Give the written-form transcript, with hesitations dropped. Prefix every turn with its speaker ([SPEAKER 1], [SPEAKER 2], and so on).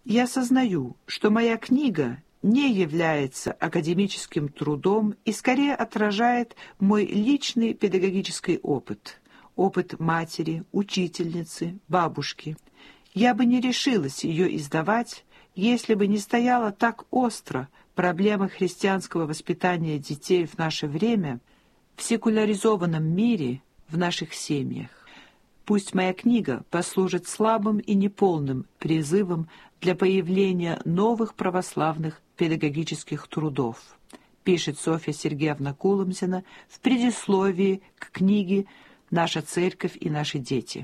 [SPEAKER 1] Я сознаю, что моя книга не является академическим трудом и скорее отражает мой личный педагогический опыт, опыт матери, учительницы, бабушки. Я бы не решилась ее издавать, если бы не стояла так остро проблема христианского воспитания детей в наше время в секуляризованном мире, в наших семьях. Пусть моя книга послужит слабым и неполным призывом для появления новых православных педагогических трудов, пишет Софья Сергеевна Куломзина в предисловии к книге «Наша церковь и наши дети».